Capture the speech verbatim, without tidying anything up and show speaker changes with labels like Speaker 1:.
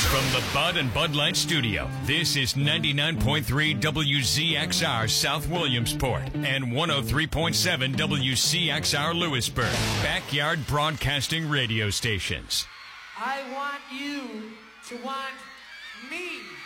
Speaker 1: From the Bud and Bud Light Studio, this is ninety-nine point three W Z X R South Williamsport and one oh three point seven W C X R Lewisburg, backyard broadcasting radio stations.
Speaker 2: I want you to want me.